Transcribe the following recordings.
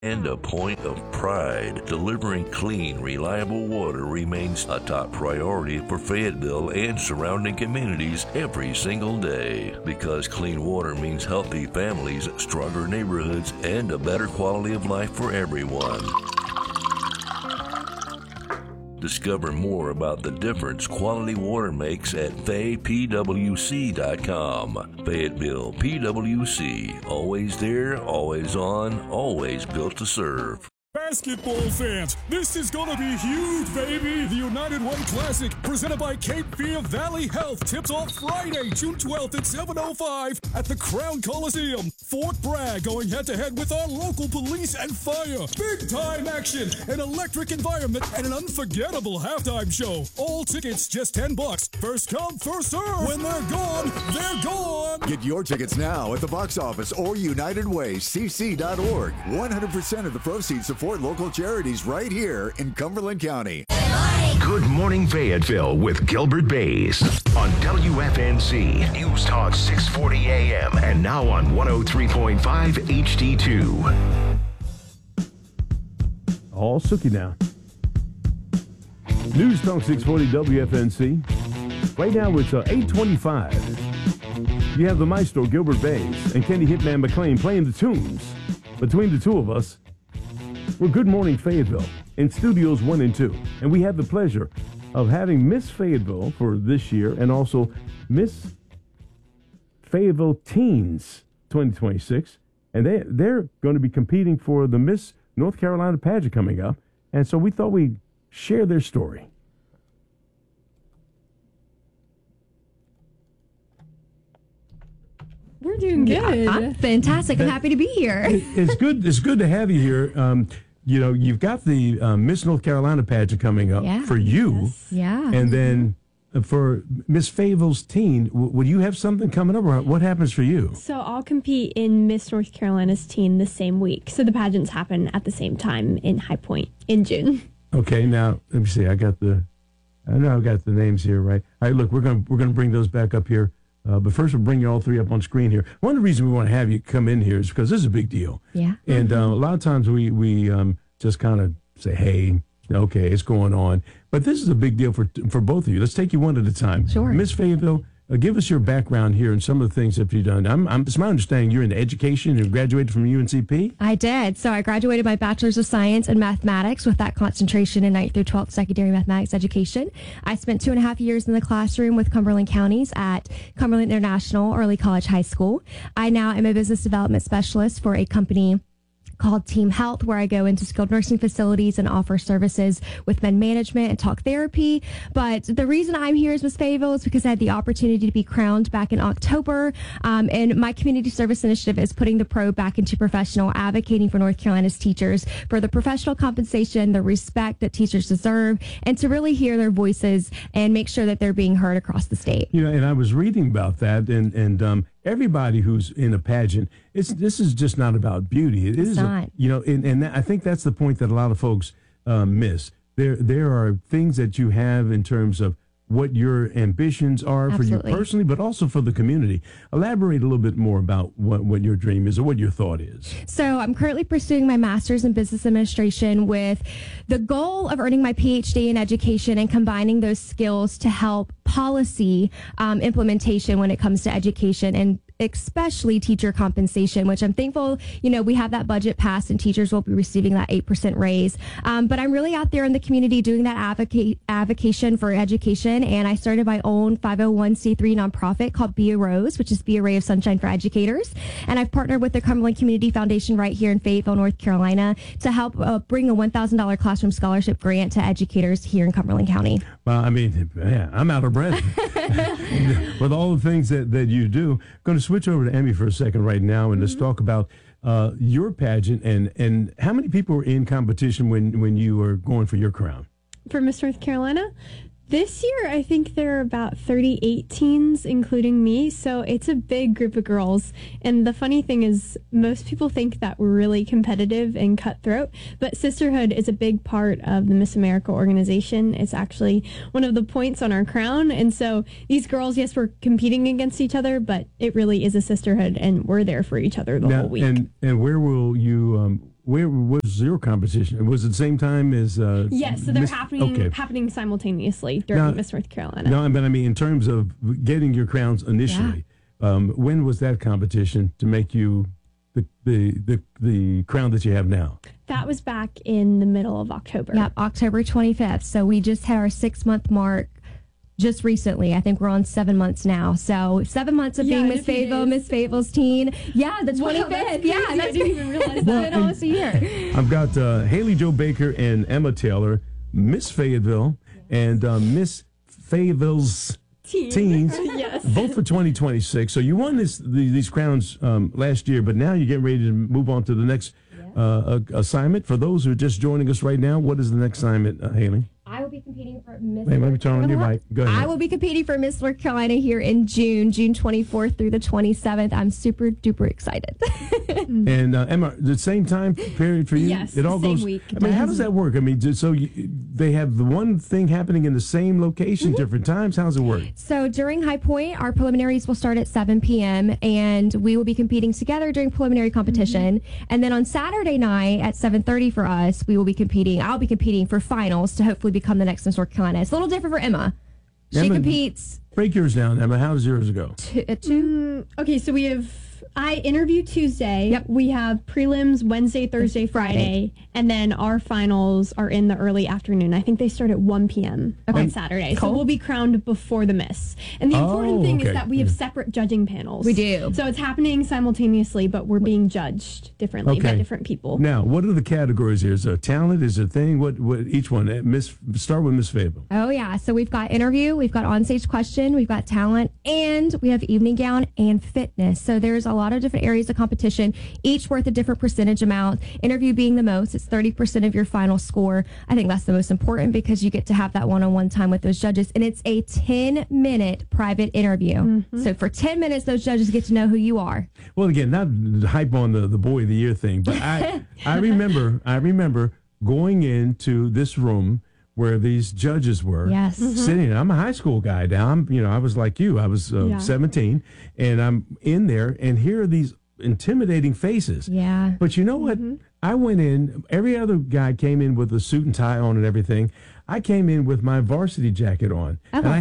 and a point of pride. Delivering clean, reliable water remains a top priority for Fayetteville and surrounding communities every single day. Because clean water means healthy families, stronger neighborhoods, and a better quality of life for everyone. Discover more about the difference quality water makes at FayPWC.com. Fayetteville PWC. Always there, always on, always built to serve. Basketball fans, this is gonna be huge, baby! The United Way Classic, presented by Cape Fear Valley Health, tips off Friday, June 12th at 7:05 at the Crown Coliseum. Fort Bragg going head-to-head with our local police and fire. Big-time action, an electric environment, and an unforgettable halftime show. All tickets just $10. First come, first serve. When they're gone, they're gone. Get your tickets now at the box office or UnitedWayCC.org. 100% of the proceeds support local charities right here in Cumberland County. Good morning, Fayetteville with Gilbert Bays on WFNZ News Talk 640 AM and now on 103.5 HD2. All Sookie now. News Talk 640 WFNC. Right now it's 8:25. You have the maestro Gilbert Bays and Kenny Hitman McLean playing the tunes. Between the two of us, we're Good Morning Fayetteville in Studios 1 and 2. And we have the pleasure of having Miss Fayetteville for this year and also Miss Fayetteville Teens 2026. And they're going to be competing for the Miss North Carolina pageant coming up. And so we thought we'd share their story. We're doing good. I'm fantastic. I'm happy to be here. It's good. It's good to have you here. You've got the Miss North Carolina pageant coming up for you. Yes. Yeah. And then for Miss Fayetteville's teen, will you have something coming up, or what happens for you? So I'll compete in Miss North Carolina's teen the same week. So the pageants happen at the same time in High Point in June. Okay. Now let me see. I know I've got the names here, right? All right. Look, we're gonna bring those back up here. But first, we'll bring you all three up on screen here. One of the reasons we want to have you come in here is because this is a big deal. Yeah. And a lot of times we just kind of say, hey, okay, it's going on. But this is a big deal for both of you. Let's take you one at a time. Sure. Miss Fayetteville, give us your background here and some of the things that you've done. It's my understanding you're into education and graduated from UNCP? I did. So I graduated my Bachelor's of Science in Mathematics with that concentration in 9th through 12th secondary mathematics education. I spent 2.5 years in the classroom with Cumberland Counties at Cumberland International Early College High School. I now am a business development specialist for a company called Team Health, where I go into skilled nursing facilities and offer services with med management and talk therapy. But the reason I'm here as Miss Fayetteville is because I had the opportunity to be crowned back in October. And my community service initiative is putting the pro back into professional, advocating for North Carolina's teachers for the professional compensation, the respect that teachers deserve, and to really hear their voices and make sure that they're being heard across the state. And I was reading about that, and everybody who's in a pageant, this is just not about beauty. It's not. And I think that's the point that a lot of folks miss. There are things that you have in terms of what your ambitions are Absolutely. for you personally, but also for the community. Elaborate a little bit more about what your dream is or what your thought is. So I'm currently pursuing my master's in business administration with the goal of earning my PhD in education and combining those skills to help policy implementation when it comes to education and especially teacher compensation, which I'm thankful, we have that budget passed and teachers will be receiving that 8% raise. But I'm really out there in the community doing that advocation for education. And I started my own 501c3 nonprofit called Be a Rose, which is Be a Ray of Sunshine for Educators. And I've partnered with the Cumberland Community Foundation right here in Fayetteville, North Carolina, to help bring a $1,000 classroom scholarship grant to educators here in Cumberland County. Well, I'm out of breath with all the things that you do. Going to switch over to Emmy for a second right now, and let's talk about your pageant and how many people were in competition when you were going for your crown? For Miss North Carolina, this year I think there are about 38 teens, including me, so it's a big group of girls. And the funny thing is, most people think that we're really competitive and cutthroat, but sisterhood is a big part of the Miss America organization. It's actually one of the points on our crown. And so these girls, yes, we're competing against each other, but it really is a sisterhood, and we're there for each other the whole week. And where will you where was your competition? Was it the same time as? Yes, so they're happening simultaneously during Miss North Carolina. No, but I mean, in terms of getting your crowns initially, when was that competition to make you the crown that you have now? That was back in the middle of October. Yep, October 25th. So we just had our 6-month mark just recently. I think we're on 7 months now. So 7 months of being Miss Fayetteville, Miss Fayetteville's teen. Yeah, the 25th. I didn't even realize that. It's been almost a year. I've got Haley Jo Baker and Emma Taylor, Miss Fayetteville, and Miss Fayetteville's teens, yes, both for 2026. So you won these crowns last year, but now you're getting ready to move on to the next assignment. For those who are just joining us right now, what is the next assignment, Haley? I will be competing for Miss. Let me turn on your mic. Go ahead. I will be competing for Miss North Carolina here in June 24th through the 27th. I'm super duper excited. And Emma, the same time period for you? Yes, it all same goes. week. I mean, how does that work? I mean, they have the one thing happening in the same location, different times. How does it work? So during High Point, our preliminaries will start at 7 p.m. and we will be competing together during preliminary competition. And then on Saturday night at 7:30 for us, we will be competing. I'll be competing for finals to hopefully become the next Miss North Carolina. It's a little different for Emma. She competes. Break yours down, Emma. How does yours go? Two. Okay, so I interview Tuesday. Yep. We have prelims Wednesday, Thursday, Friday, and then our finals are in the early afternoon. I think they start at 1 p.m. on Saturday. Cool. So we'll be crowned before the Miss. And the important thing is that we have separate judging panels. We do. So it's happening simultaneously, but we're being judged differently by different people. Now, what are the categories here? Is there talent? Is there a thing? What each one? Start with Miss Fayetteville. Oh, yeah. So we've got interview, we've got onstage question, we've got talent, and we have evening gown and fitness. So there's a lot of different areas of competition, each worth a different percentage amount. Interview being the most, it's 30% of your final score. I think that's the most important because you get to have that one-on-one time with those judges, and it's a 10-minute private interview. So for 10 minutes, those judges get to know who you are. Well, again, not hype on the boy of the year thing, but I remember going into this room where these judges were sitting. I'm a high school guy now. I was like you. I was 17, and I'm in there, and here are these intimidating faces. Yeah. But you know what? I went in. Every other guy came in with a suit and tie on and everything. I came in with my varsity jacket on, I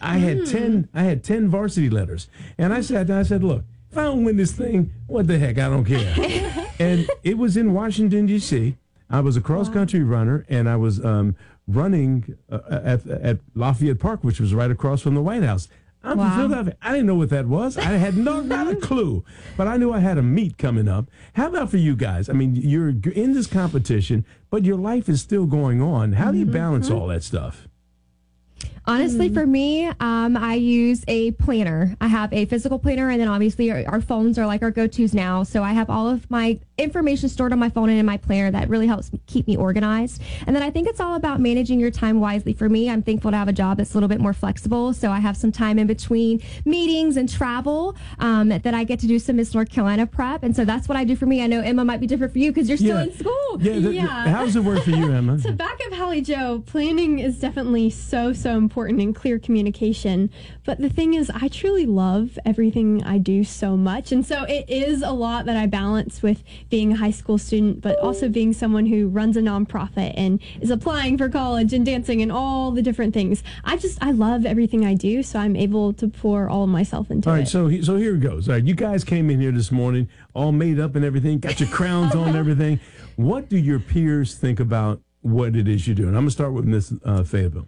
had 10 varsity letters, and I sat down. I said, "Look, if I don't win this thing, what the heck? I don't care." And it was in Washington D.C. I was a cross country runner, and I was running at Lafayette Park, which was right across from the White House. I'm from Philadelphia. I didn't know what that was. I had not a clue, but I knew I had a meet coming up. How about for you guys? I mean, you're in this competition, but your life is still going on. How do you balance all that stuff? Honestly, for me, I use a planner. I have a physical planner, and then obviously our phones are like our go-tos now. So I have all of my information stored on my phone and in my planner that really helps keep me organized. And then I think it's all about managing your time wisely. For me, I'm thankful to have a job that's a little bit more flexible. So I have some time in between meetings and travel that I get to do some Miss North Carolina prep. And so that's what I do for me. I know, Emma, might be different for you because you're still in school. How does it work for you, Emma? To back up Hallie Jo, planning is definitely so important and clear communication. But the thing is, I truly love everything I do so much. And so it is a lot that I balance with being a high school student, but also being someone who runs a nonprofit and is applying for college and dancing and all the different things. I love everything I do, so I'm able to pour all of myself into it. All right, so here it goes. All right, you guys came in here this morning all made up and everything, got your crowns on and everything. What do your peers think about what it is you're doing? I'm going to start with Miss Fayetteville.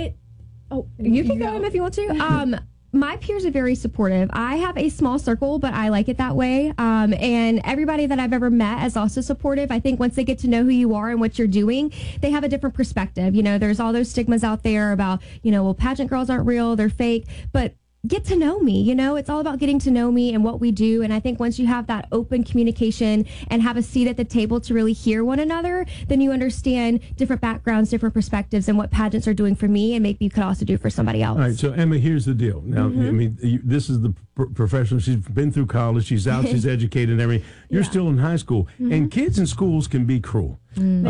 You can go if you want to. My peers are very supportive. I have a small circle, but I like it that way. And everybody that I've ever met is also supportive. I think once they get to know who you are and what you're doing, they have a different perspective. You know, there's all those stigmas out there about, well, pageant girls aren't real, they're fake. But get to know me. It's all about getting to know me and what we do. And I think once you have that open communication and have a seat at the table to really hear one another, then you understand different backgrounds, different perspectives, and what pageants are doing for me and maybe you could also do for somebody else. All right, so Emma, here's the deal. Now, I mean, this is the professional. She's been through college. She's out. She's educated and everything. You're still in high school. And kids in schools can be cruel.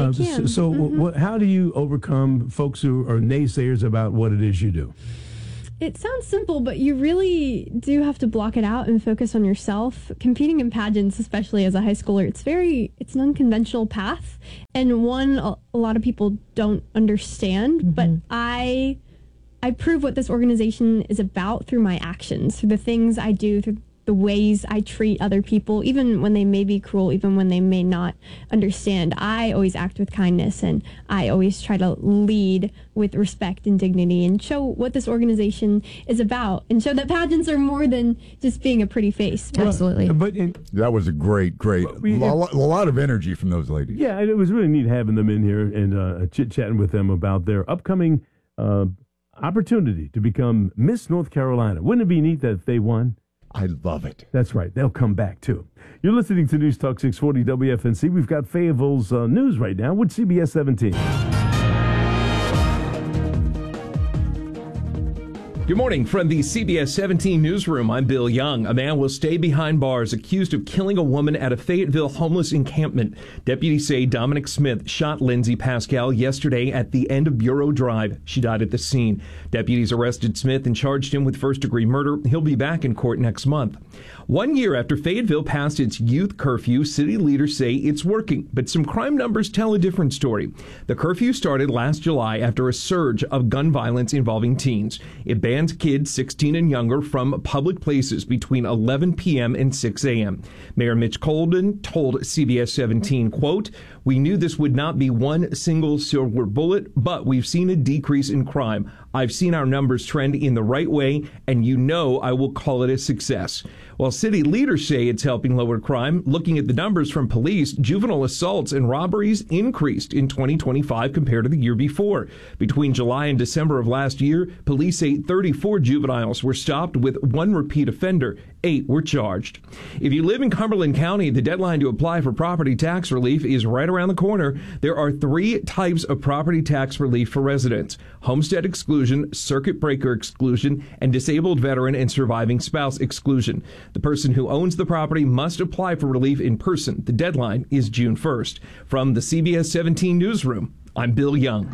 They can. How do you overcome folks who are naysayers about what it is you do? It sounds simple, but you really do have to block it out and focus on yourself. Competing in pageants, especially as a high schooler, it's an unconventional path, and one a lot of people don't understand. But I prove what this organization is about through my actions, through the things I do, through the ways I treat other people, even when they may be cruel, even when they may not understand. I always act with kindness, and I always try to lead with respect and dignity and show what this organization is about and show that pageants are more than just being a pretty face. Absolutely. That was a great, a lot of energy from those ladies. Yeah, and it was really neat having them in here and chit-chatting with them about their upcoming opportunity to become Miss North Carolina. Wouldn't it be neat that if they won? I love it. That's right. They'll come back, too. You're listening to News Talk 640 WFNC. We've got Fayetteville's news right now with CBS 17. Good morning from the CBS 17 newsroom. I'm Bill Young. A man will stay behind bars accused of killing a woman at a Fayetteville homeless encampment. Deputies say Dominic Smith shot Lindsay Pascal yesterday at the end of Bureau Drive. She died at the scene. Deputies arrested Smith and charged him with first-degree murder. He'll be back in court next month. 1 year after Fayetteville passed its youth curfew, city leaders say it's working, but some crime numbers tell a different story. The curfew started last July after a surge of gun violence involving teens. It bans kids 16 and younger from public places between 11 p.m. and 6 a.m. Mayor Mitch Colden told CBS 17, quote, "We knew this would not be one single silver bullet, but we've seen a decrease in crime. I've seen our numbers trend in the right way, and I will call it a success." While city leaders say it's helping lower crime, looking at the numbers from police, juvenile assaults and robberies increased in 2025 compared to the year before. Between July and December of last year, police say 34 juveniles were stopped with 1 repeat offender. 8 were charged. If you live in Cumberland County, the deadline to apply for property tax relief is right around the corner. There are 3 types of property tax relief for residents: homestead exclusion, circuit breaker exclusion, and disabled veteran and surviving spouse exclusion. The person who owns the property must apply for relief in person. The deadline is June 1st. From the CBS 17 newsroom, I'm Bill Young.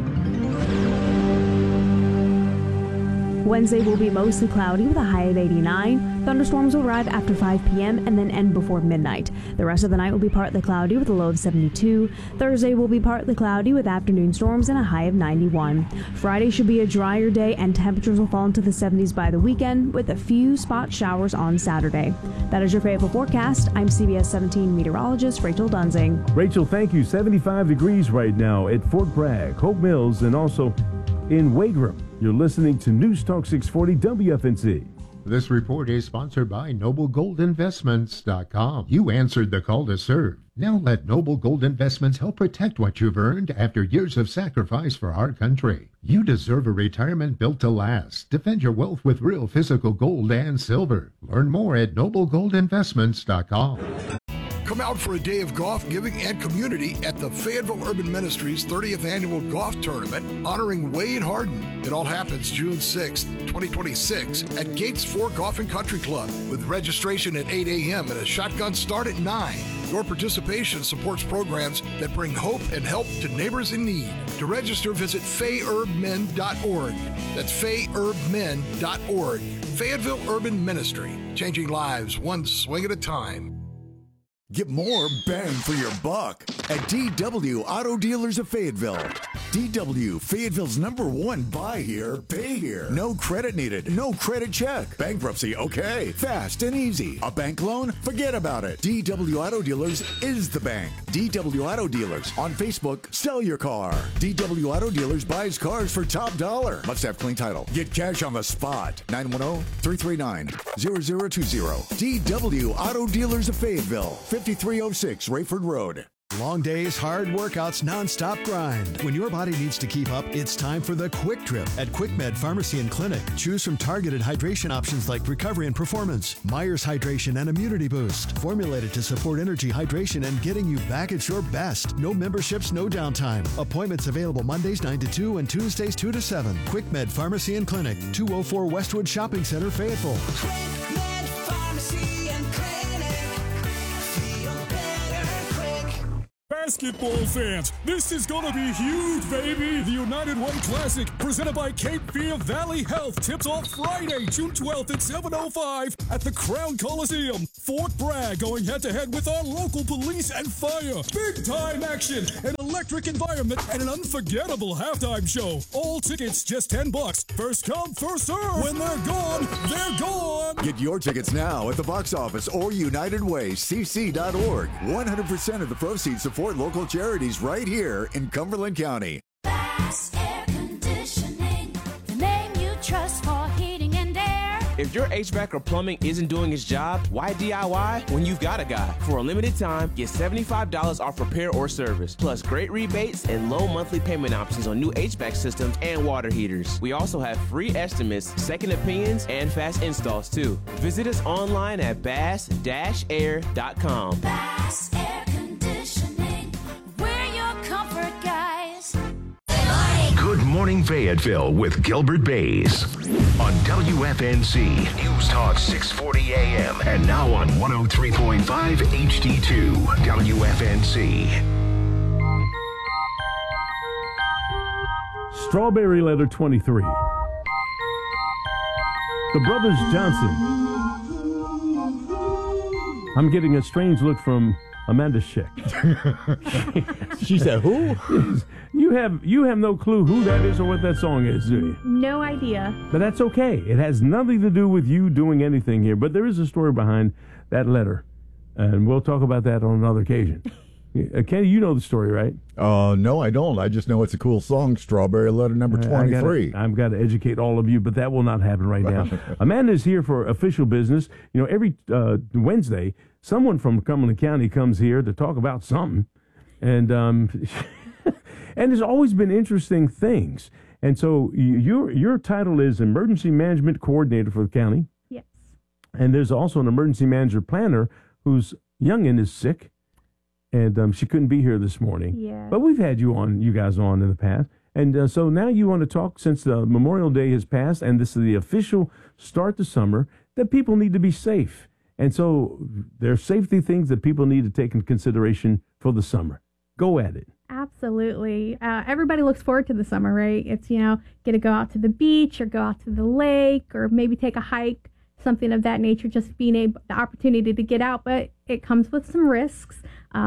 Wednesday will be mostly cloudy with a high of 89. Thunderstorms will arrive after 5 p.m. and then end before midnight. The rest of the night will be partly cloudy with a low of 72. Thursday will be partly cloudy with afternoon storms and a high of 91. Friday should be a drier day and temperatures will fall into the 70s by the weekend with a few spot showers on Saturday. That is your Fayetteville forecast. I'm CBS 17 meteorologist Rachel Dunsing. Rachel, thank you. 75 degrees right now at Fort Bragg, Hope Mills, and also in Wagram. You're listening to News Talk 640 WFNC. This report is sponsored by NobleGoldInvestments.com. You answered the call to serve. Now let Noble Gold Investments help protect what you've earned after years of sacrifice for our country. You deserve a retirement built to last. Defend your wealth with real physical gold and silver. Learn more at NobleGoldInvestments.com. Come out for a day of golf, giving, and community at the Fayetteville Urban Ministries 30th Annual Golf Tournament honoring Wade Harden. It all happens June 6, 2026 at Gates 4 Golf and Country Club with registration at 8 a.m. and a shotgun start at 9. Your participation supports programs that bring hope and help to neighbors in need. To register, visit FayUrbMen.org. That's FayUrbMen.org. Fayetteville Urban Ministry, changing lives one swing at a time. Get more bang for your buck at DW Auto Dealers of Fayetteville. DW, Fayetteville's #1 buy here, pay here. No credit needed, no credit check. Bankruptcy, okay. Fast and easy. A bank loan? Forget about it. DW Auto Dealers is the bank. DW Auto Dealers. On Facebook, sell your car. DW Auto Dealers buys cars for top dollar. Must have clean title. Get cash on the spot. 910-339-0020. DW Auto Dealers of Fayetteville. 5306 Rayford Road. Long days, hard workouts, non-stop grind. When your body needs to keep up, it's time for the Quick Trip at QuickMed Pharmacy and Clinic. Choose from targeted hydration options like Recovery and Performance, Myers Hydration and Immunity Boost, formulated to support energy, hydration, and getting you back at your best. No memberships, no downtime. Appointments available Mondays 9 to 2 and Tuesdays 2 to 7. QuickMed Pharmacy and Clinic, 204 Westwood Shopping Center, Fayetteville. QuickMed Pharmacy and Clinic. Feel better quick. Basketball fans, this is gonna be huge, baby! The United Way Classic, presented by Cape Fear Valley Health, tips off Friday, June 12th at 7:05 at the Crown Coliseum. Fort Bragg going head-to-head with our local police and fire. Big-time action, an electric environment, and an unforgettable halftime show. All tickets just $10. First come, first serve. When they're gone, they're gone. Get your tickets now at the box office or UnitedWayCC.org. 100% of the proceeds support local charities right here in Cumberland County. Bass Air Conditioning, the name you trust for heating and air. If your HVAC or plumbing isn't doing its job, why DIY when you've got a guy? For a limited time, get $75 off repair or service, plus great rebates and low monthly payment options on new HVAC systems and water heaters. We also have free estimates, second opinions, and fast installs too. Visit us online at bass-air.com. Bass Air Conditioning, we're your comfort guys. Good Morning Fayetteville with Gilbert Bays on WFNC News Talk 640 AM and now on 103.5 HD2 WFNC. Strawberry letter 23. The Brothers Johnson. I'm getting a strange look from Amanda Schick. She said, who? You have no clue who that is or what that song is, do you? No idea. But that's okay. It has nothing to do with you doing anything here. But there is a story behind that letter. And we'll talk about that on another occasion. Kenny, you know the story, right? No, I don't. I just know it's a cool song, Strawberry Letter number 23. I've got to educate all of you, but that will not happen right now. Amanda is here for official business. You know, every Wednesday, someone from Cumberland County comes here to talk about something. And and there's always been interesting things. And so your title is Emergency Management Coordinator for the county. Yes. And there's also an emergency manager planner whose youngin is sick. And she couldn't be here this morning. Yeah. But we've had you guys on in the past. And so now you want to talk, since the Memorial Day has passed and this is the official start to summer, that people need to be safe. And so there are safety things that people need to take into consideration for the summer. Go at it. Absolutely. Everybody looks forward to the summer, right? It's, get to go out to the beach or go out to the lake or maybe take a hike, something of that nature, just being the opportunity to get out. But it comes with some risks.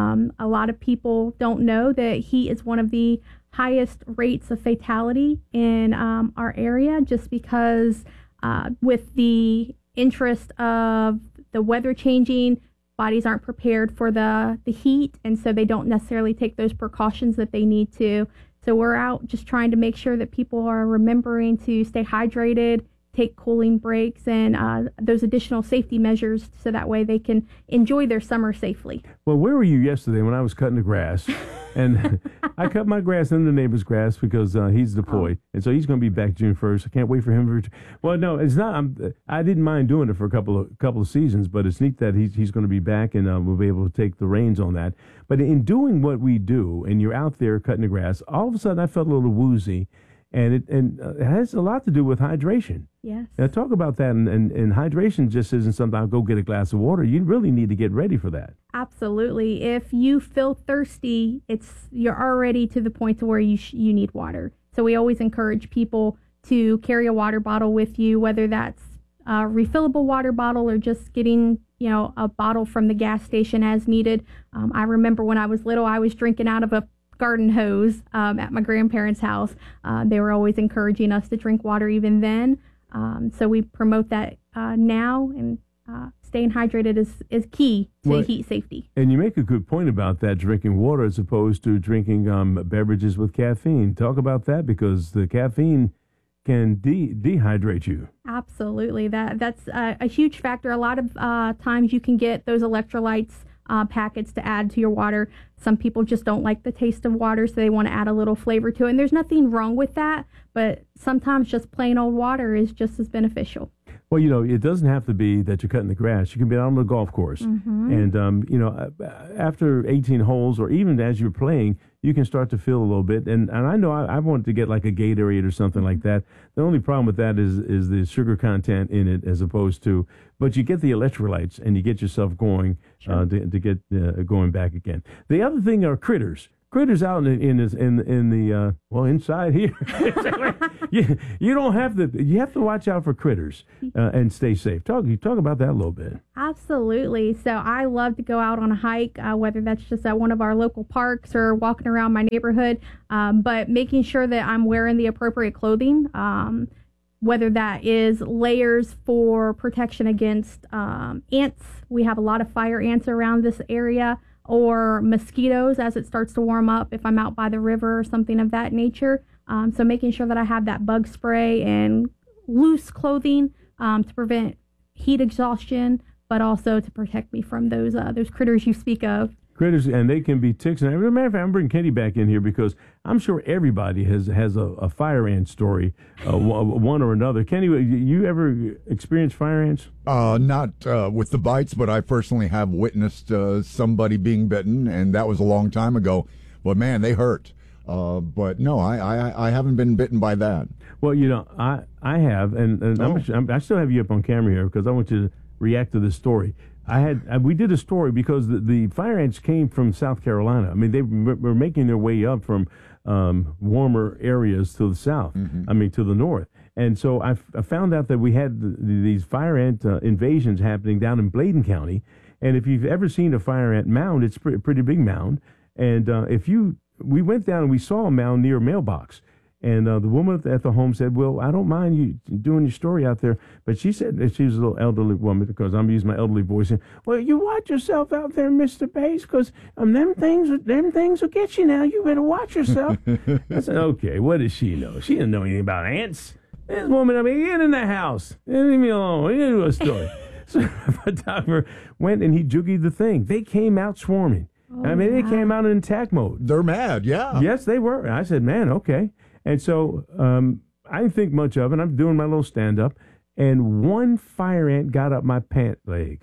A lot of people don't know that heat is one of the highest rates of fatality in our area, just because with the interest of the weather changing, bodies aren't prepared for the heat, and so they don't necessarily take those precautions that they need to. So we're out just trying to make sure that people are remembering to stay hydrated, take cooling breaks, and those additional safety measures so that way they can enjoy their summer safely. Well, where were you yesterday when I was cutting the grass? And I cut my grass in the neighbor's grass because he's deployed. And so he's going to be back June 1st. I can't wait for him to Well, no, it's not. I didn't mind doing it for a couple of seasons, but it's neat that he's going to be back and we'll be able to take the reins on that. But in doing what we do, and you're out there cutting the grass, all of a sudden I felt a little woozy. And it has a lot to do with hydration. Yes. Now, talk about that. And hydration just isn't something I'll go get a glass of water. You really need to get ready for that. Absolutely. If you feel thirsty, you're already to the point to where you need water. So we always encourage people to carry a water bottle with you, whether that's a refillable water bottle or just getting a bottle from the gas station as needed. I remember when I was little, I was drinking out of a garden hose at my grandparents' house. They were always encouraging us to drink water even then. So we promote that now, and staying hydrated is key to heat safety. And you make a good point about that, drinking water as opposed to drinking beverages with caffeine. Talk about that, because the caffeine can dehydrate you. Absolutely. That's a huge factor. A lot of times you can get those electrolytes packets to add to your water. Some people just don't like the taste of water, so they want to add a little flavor to it. And there's nothing wrong with that, but sometimes just plain old water is just as beneficial. Well, it doesn't have to be that you're cutting the grass. You can be out on the golf course. And, after 18 holes or even as you're playing, you can start to feel a little bit. And I know I wanted to get like a Gatorade or something like that. The only problem with that is the sugar content in it as opposed to, but you get the electrolytes and you get yourself going to get going back again. The other thing are critters. Critters out in the inside here. you don't have to. You have to watch out for critters and stay safe. Talk about that a little bit. Absolutely. So I love to go out on a hike, whether that's just at one of our local parks or walking around my neighborhood. But making sure that I'm wearing the appropriate clothing. Whether that is layers for protection against ants. We have a lot of fire ants around this area. Or mosquitoes as it starts to warm up if I'm out by the river or something of that nature. So making sure that I have that bug spray and loose clothing to prevent heat exhaustion, but also to protect me from those critters you speak of. Critters, and they can be ticks. And as a matter of fact, I'm bringing Kenny back in here because I'm sure everybody has a fire ant story, one or another. Kenny, you ever experienced fire ants? Not with the bites, but I personally have witnessed somebody being bitten, and that was a long time ago. But man, they hurt. But no, I haven't been bitten by that. Well, I have, and I still have you up on camera here because I want you to react to this story. We did a story because the fire ants came from South Carolina. I mean, they were making their way up from warmer areas to the south. I mean, to the north. And so I found out that we had these fire ant invasions happening down in Bladen County. And if you've ever seen a fire ant mound, it's a pretty big mound. And we went down and we saw a mound near a mailbox. And the woman at the home said, well, I don't mind you doing your story out there. But she said that she was a little elderly woman because I'm using my elderly voice. And, well, you watch yourself out there, Mr. Bass, because them things will get you now. You better watch yourself. I said, okay, what does she know? She didn't know anything about ants. This woman, get in the house. Leave me alone. Leave me do a story. So the photographer went and he joogied the thing. They came out swarming. They came out in attack mode. They're mad, yeah. Yes, they were. And I said, man, okay. And so I didn't think much of it. I'm doing my little stand-up, and one fire ant got up my pant legs.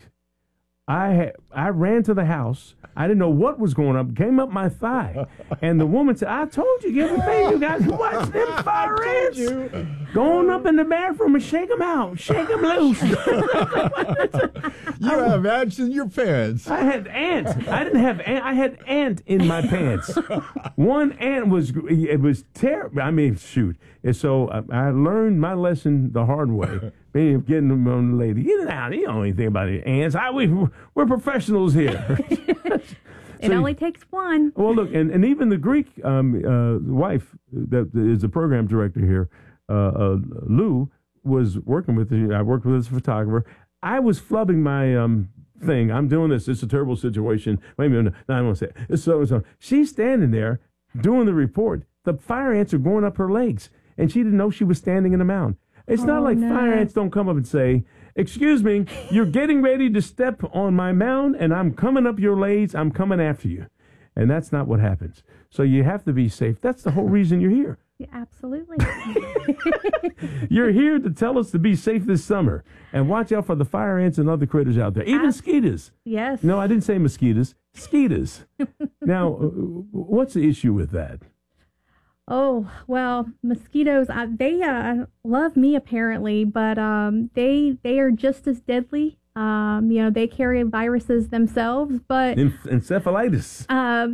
I ran to the house. I didn't know what was going up. Came up my thigh, and the woman said, "I told you, give them baby, you guys watch them fire ants. Going up in the bathroom and shake them out, shake them loose." You have ants in your pants. I had ants. I didn't have ant. I had ant in my pants. One ant was terrible. I mean, shoot. And so I learned my lesson the hard way. Getting them on the lady. Get it out. You don't know anything about the ants. We're professionals here. It only takes one. Well, look, and even the Greek wife that is the program director here, Lou, was working with me. I worked with this photographer. I was flubbing my thing. I'm doing this. It's a terrible situation. Wait a minute. No, I don't want to say it. It's so. She's standing there doing the report. The fire ants are going up her legs, and she didn't know she was standing in a mound. It's not like fire ants don't come up and say, "Excuse me, you're getting ready to step on my mound, and I'm coming up your legs. I'm coming after you." And that's not what happens. So you have to be safe. That's the whole reason you're here. Yeah, absolutely. You're here to tell us to be safe this summer and watch out for the fire ants and other critters out there, even mosquitoes. Yes. No, I didn't say mosquitoes. Skeeters. Now, what's the issue with that? Oh, well, mosquitoes, they love me apparently, but they are just as deadly. They carry viruses themselves, but encephalitis.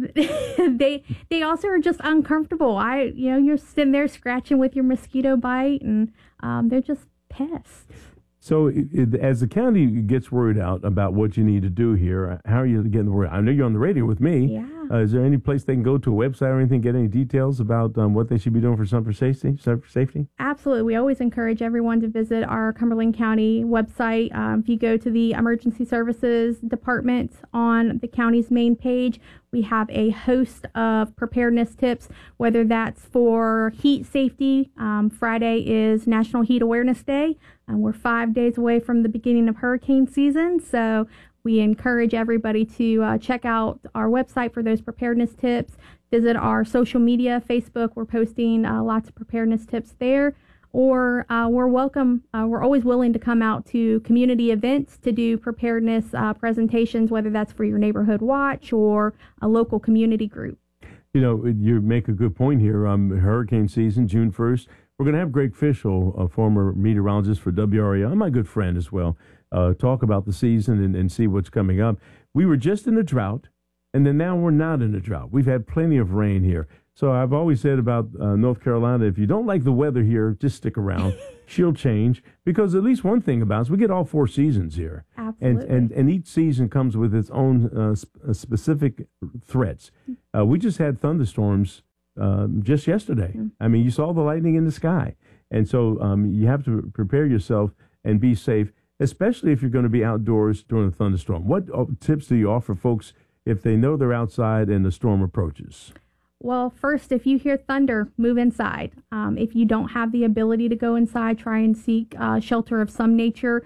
They also are just uncomfortable. You're sitting there scratching with your mosquito bite, and they're just pests. So as the county gets worried out about what you need to do here, how are you getting the word? I know you're on the radio with me. Yeah. Is there any place they can go to, a website or anything, get any details about what they should be doing for summer safety? Absolutely. We always encourage everyone to visit our Cumberland County website. If you go to the Emergency Services Department on the county's main page, we have a host of preparedness tips, whether that's for heat safety. Friday is National Heat Awareness Day, and we're 5 days away from the beginning of hurricane season. So we encourage everybody to check out our website for those preparedness tips. Visit our social media, Facebook. We're posting lots of preparedness tips there. or we're always willing to come out to community events to do preparedness presentations, whether that's for your neighborhood watch or a local community group. You know, you make a good point here. Hurricane season, June 1st. We're going to have Greg Fischel, a former meteorologist for WRAL, my good friend as well, talk about the season and see what's coming up. We were just in a drought, and then now we're not in a drought. We've had plenty of rain here. So I've always said about North Carolina, if you don't like the weather here, just stick around. She'll change, because at least one thing about us, we get all 4 seasons here. Absolutely. And each season comes with its own specific threats. We just had thunderstorms just yesterday. I mean, you saw the lightning in the sky. And so you have to prepare yourself and be safe, especially if you're going to be outdoors during a thunderstorm. What tips do you offer folks if they know they're outside and the storm approaches? Well, first, if you hear thunder, move inside. If you don't have the ability to go inside, try and seek shelter of some nature.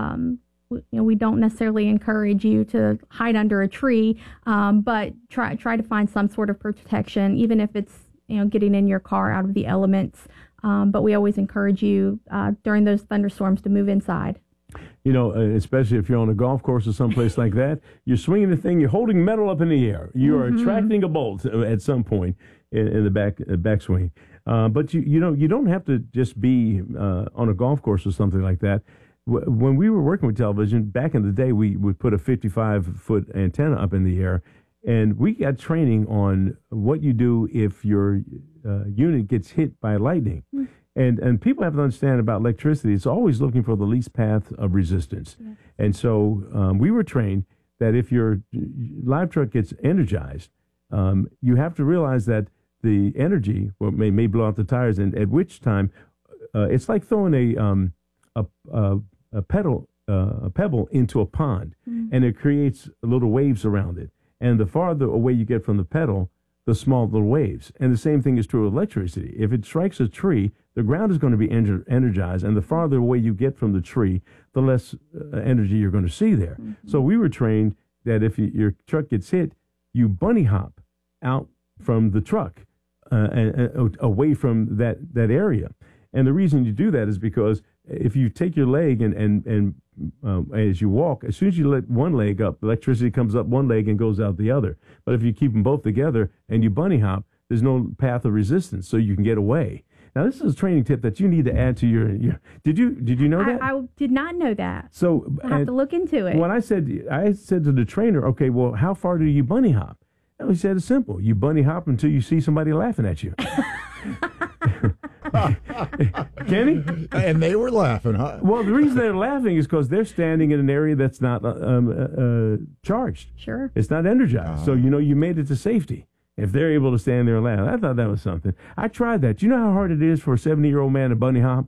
We don't necessarily encourage you to hide under a tree, but try to find some sort of protection, even if it's getting in your car out of the elements. But we always encourage you during those thunderstorms to move inside. You know, especially if you're on a golf course or someplace like that, you're swinging the thing, you're holding metal up in the air. You are attracting a bolt at some point in the backswing. But you don't have to just be on a golf course or something like that. When we were working with television back in the day, we would put a 55-foot antenna up in the air, and we got training on what you do if your unit gets hit by lightning. And people have to understand about electricity, it's always looking for the least path of resistance. Yes. And so we were trained that if your live truck gets energized, you have to realize that the energy may blow out the tires, and at which time it's like throwing a pebble into a pond, and it creates little waves around it. And the farther away you get from the pedal, the small little waves. And the same thing is true of electricity. If it strikes a tree, the ground is going to be energized, and the farther away you get from the tree, the less energy you're going to see there. So we were trained that if your truck gets hit, you bunny hop out from the truck and away from that area. And the reason you do that is because if you take your leg and as you walk, as soon as you let one leg up, electricity comes up one leg and goes out the other. But if you keep them both together and you bunny hop, there's no path of resistance, so you can get away. Now, this is a training tip that you need to add to your did you know that? I did not know that. So I have to look into it. When I said to the trainer, okay, well, how far do you bunny hop? And he said it's simple. You bunny hop until you see somebody laughing at you. Kenny? And they were laughing, huh? Well, the reason they're laughing is because they're standing in an area that's not charged. Sure. It's not energized. So, you made it to safety. If they're able to stand there and laugh, I thought that was something. I tried that. Do you know how hard it is for a 70-year-old man to bunny hop?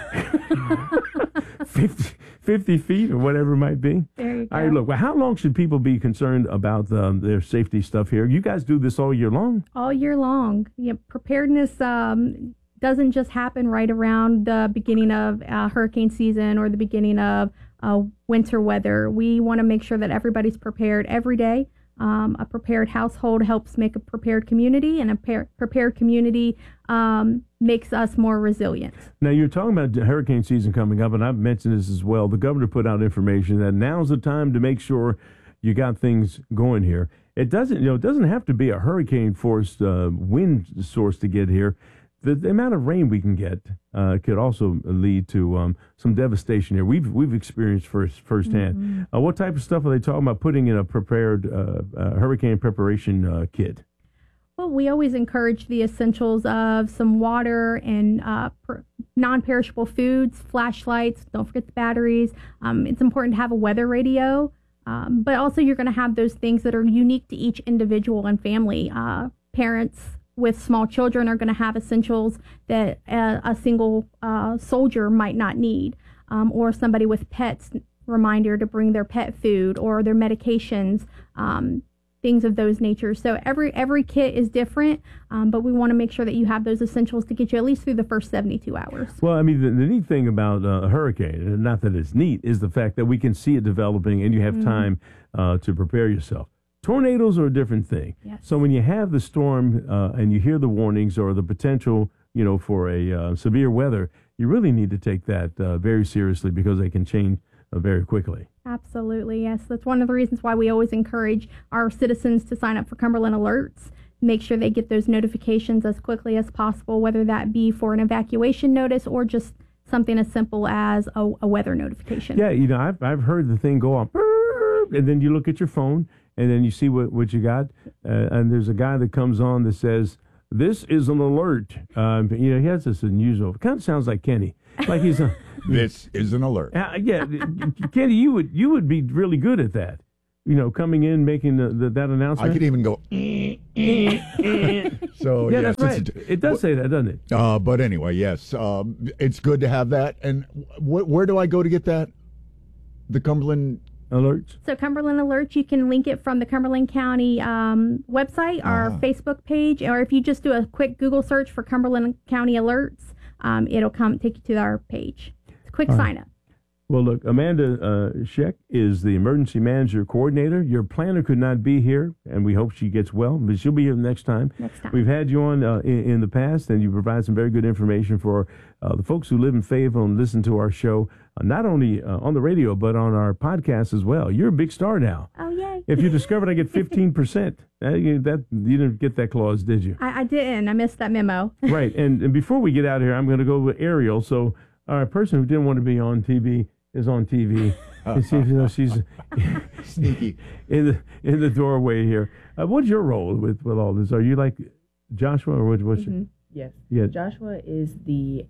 50 feet or whatever it might be. There you go. All right, look, well, how long should people be concerned about their safety stuff here? You guys do this all year long? All year long. Preparedness doesn't just happen right around the beginning of hurricane season or the beginning of winter weather. We want to make sure that everybody's prepared every day. A prepared household helps make a prepared community, and a prepared community makes us more resilient. Now, you're talking about hurricane season coming up, and I've mentioned this as well. The governor put out information that now's the time to make sure you got things going here. It doesn't have to be a hurricane-force wind source to get here. The amount of rain we can get could also lead to some devastation here. We've experienced firsthand. What type of stuff are they talking about putting in a prepared hurricane preparation kit? Well, we always encourage the essentials of some water and non-perishable foods, flashlights. Don't forget the batteries. It's important to have a weather radio, but also you're going to have those things that are unique to each individual and family. Parents with small children are going to have essentials that a single soldier might not need, or somebody with pets, reminder to bring their pet food or their medications, things of those natures. So every kit is different, but we want to make sure that you have those essentials to get you at least through the first 72 hours. Well, I mean, the neat thing about a hurricane, not that it's neat, is the fact that we can see it developing and you have time to prepare yourself. Tornadoes are a different thing. Yes. So when you have the storm and you hear the warnings or the potential, for a severe weather, you really need to take that very seriously because they can change very quickly. Absolutely, yes. That's one of the reasons why we always encourage our citizens to sign up for Cumberland Alerts. Make sure they get those notifications as quickly as possible, whether that be for an evacuation notice or just something as simple as a weather notification. Yeah, you know, I've heard the thing go on, and then you look at your phone, and then you see what you got, and there's a guy that comes on that says, "This is an alert." You know, he has this unusual. It kind of sounds like Kenny, like he's a. This is an alert. Yeah, Kenny, you would be really good at that. You know, coming in, making that announcement. I could even go. So yeah, yes, that's right. It does say that, doesn't it? But anyway, yes, it's good to have that. And where do I go to get that? The Cumberland Alerts? So Cumberland Alerts, you can link it from the Cumberland County website, our Facebook page, or if you just do a quick Google search for Cumberland County Alerts, it'll take you to our page. It's a quick sign up. Well, look, Amanda Scheck is the emergency manager coordinator. Your planner could not be here, and we hope she gets well, but she'll be here next time. We've had you on in the past, and you provide some very good information for the folks who live in Fayetteville and listen to our show, not only on the radio, but on our podcast as well. You're a big star now. Oh, yay. If you discovered I get 15%, you didn't get that clause, did you? I didn't. I missed that memo. Right, and before we get out of here, I'm going to go with Ariel. So our person who didn't want to be on TV is on TV. She's sneaky in the doorway here. What's your role with all this? Are you like Joshua, or what's your? Yes. Yeah. Joshua is the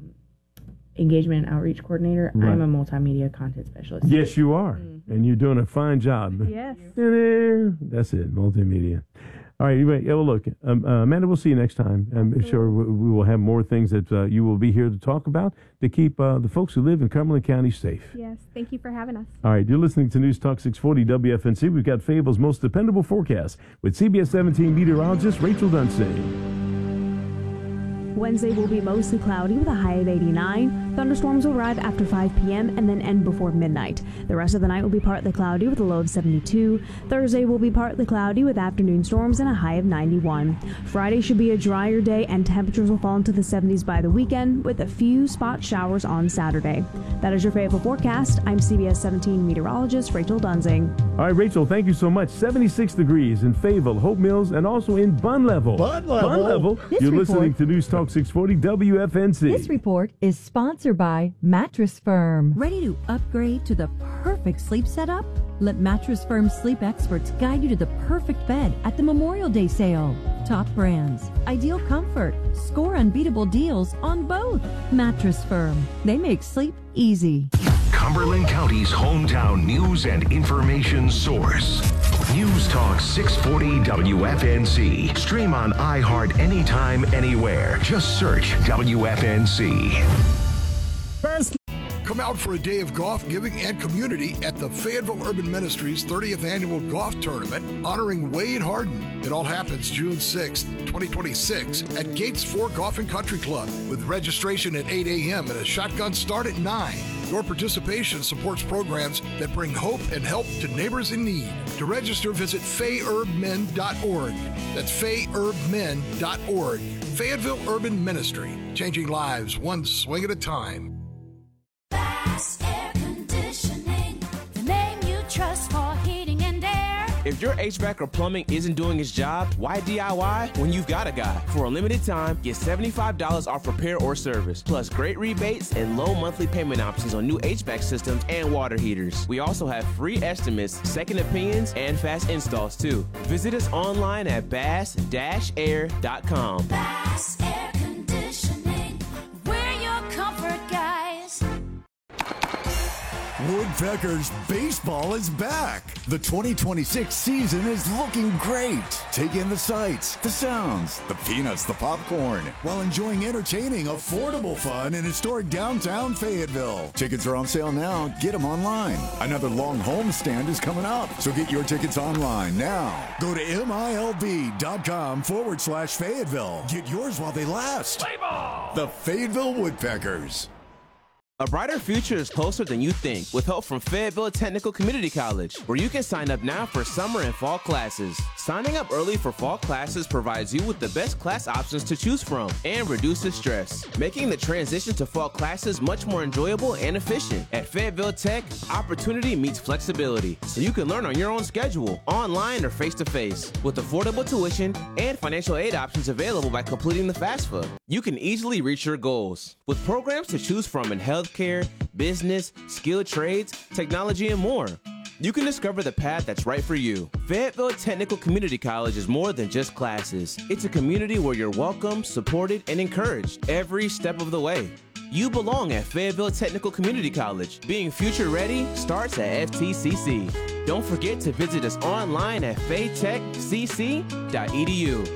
engagement and outreach coordinator. Right. I'm a multimedia content specialist. Yes, you are, and you're doing a fine job. Yes. That's it, multimedia. All right, anyway, well, look, Amanda, we'll see you next time. I'm sure we will have more things that you will be here to talk about to keep the folks who live in Cumberland County safe. Yes, thank you for having us. All right, you're listening to News Talk 640 WFNC. We've got Fayetteville's most dependable forecast with CBS 17 meteorologist Rachel Dunsey. Wednesday will be mostly cloudy with a high of 89. Thunderstorms will arrive after 5 p.m. and then end before midnight. The rest of the night will be partly cloudy with a low of 72. Thursday will be partly cloudy with afternoon storms and a high of 91. Friday should be a drier day and temperatures will fall into the 70s by the weekend with a few spot showers on Saturday. That is your Fayetteville forecast. I'm CBS 17 meteorologist Rachel Dunsing. All right, Rachel, thank you so much. 76 degrees in Fayetteville, Hope Mills, and also in Bun Level. Bun Level. You're listening to News Talk 640 WFNC. This report is sponsored by Mattress Firm. Ready to upgrade to the perfect sleep setup? Let Mattress Firm sleep experts guide you to the perfect bed at the Memorial Day sale. Top brands, ideal comfort, score unbeatable deals on both. Mattress Firm. They make sleep easy. Cumberland County's hometown news and information source. News Talk 640 WFNC. Stream on iHeart anytime, anywhere. Just search WFNC. Come out for a day of golf giving and community at the Fayetteville Urban Ministries 30th Annual Golf Tournament honoring Wade Harden. It all happens June 6th, 2026 at Gates 4 Golf and Country Club with registration at 8 a.m. and a shotgun start at 9. Your participation supports programs that bring hope and help to neighbors in need. To register, visit fayerbmen.org. That's fayerbmen.org. Fayetteville Urban Ministry, changing lives one swing at a time. Air Conditioning, the name you trust for heating and air. If your HVAC or plumbing isn't doing its job, why DIY when you've got a guy? For a limited time, get $75 off repair or service, plus great rebates and low monthly payment options on new HVAC systems and water heaters. We also have free estimates, second opinions, and fast installs too. Visit us online at bass-air.com. Bass Air Conditioning, we're your comfort guys. Woodpeckers baseball is back. The 2026 season is looking great. Take in the sights, the sounds, the peanuts, the popcorn, while enjoying entertaining, affordable fun in historic downtown Fayetteville. Tickets are on sale now. Get them online. Another long homestand is coming up, so get your tickets online now. Go to MILB.com/Fayetteville. Get yours while they last. Play ball! The Fayetteville Woodpeckers. A brighter future is closer than you think with help from Fayetteville Technical Community College, where you can sign up now for summer and fall classes. Signing up early for fall classes provides you with the best class options to choose from and reduces stress, making the transition to fall classes much more enjoyable and efficient. At Fayetteville Tech, opportunity meets flexibility, so you can learn on your own schedule, online or face-to-face, with affordable tuition and financial aid options available by completing the FAFSA. You can easily reach your goals. With programs to choose from in healthcare, business, skilled trades, technology, and more, you can discover the path that's right for you. Fayetteville Technical Community College is more than just classes. It's a community where you're welcome, supported, and encouraged every step of the way. You belong at Fayetteville Technical Community College. Being future ready starts at FTCC. Don't forget to visit us online at faytechcc.edu.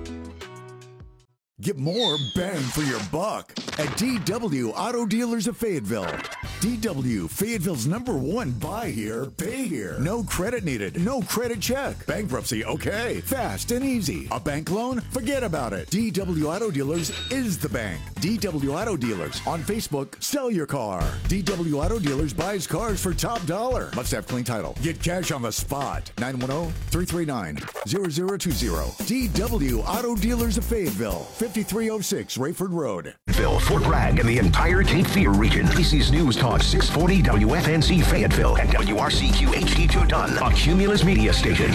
Get more bang for your buck at DW Auto Dealers of Fayetteville. DW, Fayetteville's #1 buy here, pay here. No credit needed, no credit check. Bankruptcy, okay. Fast and easy. A bank loan? Forget about it. DW Auto Dealers is the bank. DW Auto Dealers. On Facebook, sell your car. DW Auto Dealers buys cars for top dollar. Must have clean title. Get cash on the spot. 910-339-0020. DW Auto Dealers of Fayetteville. 5306 Rayford Road. Fayetteville, Fort Bragg, and the entire Cape Fear region. PC's News Talk 640 WFNC Fayetteville and WRCQ HD2 Dunn, a Cumulus media station.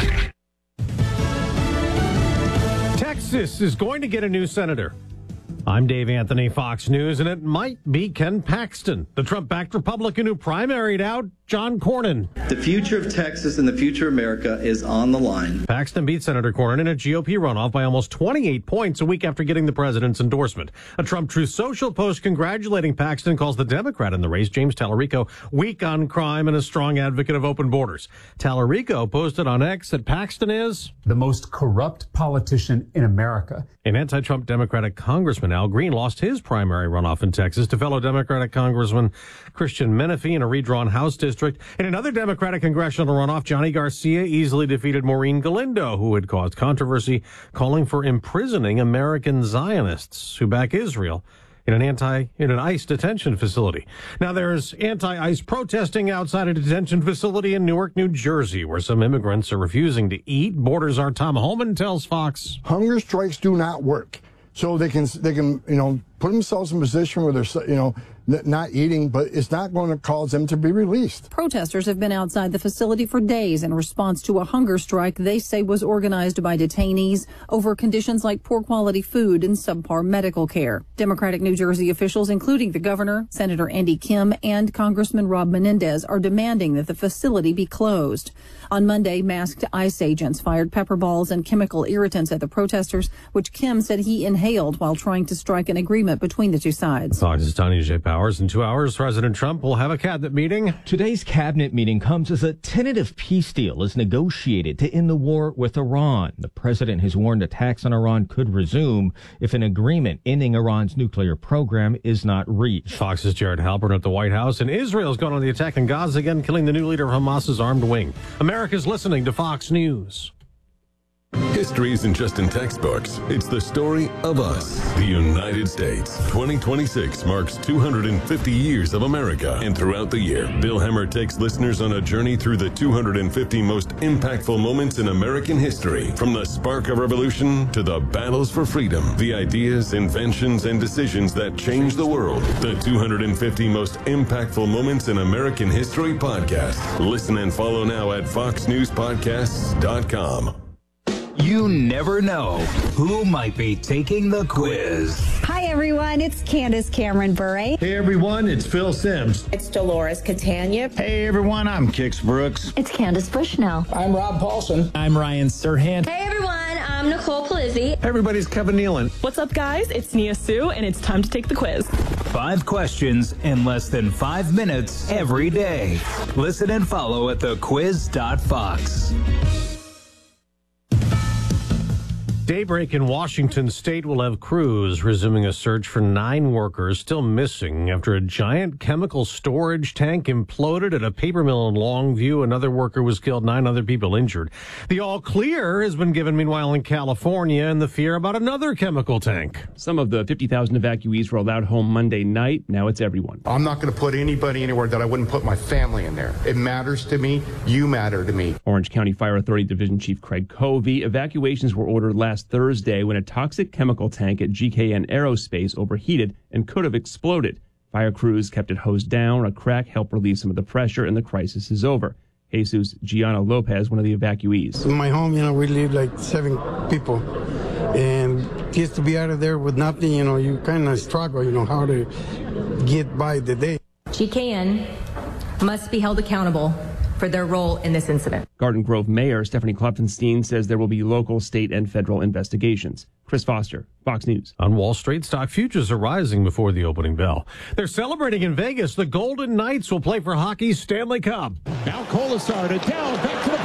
Texas is going to get a new senator. I'm Dave Anthony, Fox News, and it might be Ken Paxton, the Trump-backed Republican who primaried out John Cornyn. The future of Texas and the future of America is on the line. Paxton beat Senator Cornyn in a GOP runoff by almost 28 points a week after getting the president's endorsement. A Trump Truth Social post congratulating Paxton calls the Democrat in the race, James Tallarico, weak on crime and a strong advocate of open borders. Tallarico posted on X that Paxton is the most corrupt politician in America. An anti-Trump Democratic Congressman, Al Green, lost his primary runoff in Texas to fellow Democratic Congressman Christian Menefee in a redrawn House district. In another Democratic congressional runoff, Johnny Garcia easily defeated Maureen Galindo, who had caused controversy, calling for imprisoning American Zionists who back Israel in an ICE detention facility. Now, there's anti-ICE protesting outside a detention facility in Newark, New Jersey, where some immigrants are refusing to eat. Borders our Tom Holman tells Fox. Hunger strikes do not work. So they can put themselves in a position where they're, not eating, but it's not going to cause them to be released. Protesters have been outside the facility for days in response to a hunger strike they say was organized by detainees over conditions like poor quality food and subpar medical care. Democratic New Jersey officials, including the governor, Senator Andy Kim, and Congressman Rob Menendez, are demanding that the facility be closed. On Monday, masked ICE agents fired pepper balls and chemical irritants at the protesters, which Kim said he inhaled while trying to strike an agreement between the two sides. Fox's Tanya J. Powers. In 2 hours, President Trump will have a cabinet meeting. Today's cabinet meeting comes as a tentative peace deal is negotiated to end the war with Iran. The president has warned attacks on Iran could resume if an agreement ending Iran's nuclear program is not reached. Fox's Jared Halpern at the White House. And Israel's gone on the attack in Gaza again, killing the new leader of Hamas's armed wing. America's listening to Fox News. History isn't just in textbooks. It's the story of us, the United States. 2026 marks 250 years of America. And throughout the year, Bill Hemmer takes listeners on a journey through the 250 most impactful moments in American history. From the spark of revolution to the battles for freedom, the ideas, inventions, and decisions that changed the world. The 250 most impactful moments in American history podcast. Listen and follow now at foxnewspodcasts.com. You never know who might be taking the quiz. Hi, everyone. It's Candace Cameron Bure. Hey, everyone. It's Phil Sims. It's Dolores Catania. Hey, everyone. I'm Kix Brooks. It's Candace Bushnell. I'm Rob Paulson. I'm Ryan Serhant. Hey, everyone. I'm Nicole Palizzi. Hey, everybody's Kevin Nealon. What's up, guys? It's Nia Sue, and it's time to take the quiz. 5 questions in less than 5 minutes every day. Listen and follow at thequiz.fox. Daybreak in Washington state will have crews resuming a search for 9 workers still missing after a giant chemical storage tank imploded at a paper mill in Longview. Another worker was killed, 9 other people injured. The all clear has been given, meanwhile, in California, and the fear about another chemical tank. Some of the 50,000 evacuees were allowed home Monday night. Now it's everyone. I'm not going to put anybody anywhere that I wouldn't put my family in there. It matters to me. You matter to me. Orange County Fire Authority Division Chief Craig Covey. Evacuations were ordered last Thursday when a toxic chemical tank at GKN Aerospace overheated and could have exploded. Fire crews kept it hosed down. A crack helped relieve some of the pressure, and the crisis is over. Jesus Gianna Lopez, one of the evacuees. In my home, we live like 7 people. And just to be out of there with nothing, you kind of struggle, how to get by the day. GKN must be held accountable for their role in this incident. Garden Grove Mayor Stephanie Klopfenstein says there will be local, state, and federal investigations. Chris Foster, Fox News. On Wall Street, stock futures are rising before the opening bell. They're celebrating in Vegas. The Golden Knights will play for hockey's Stanley Cup. Now Colasar to down, back to the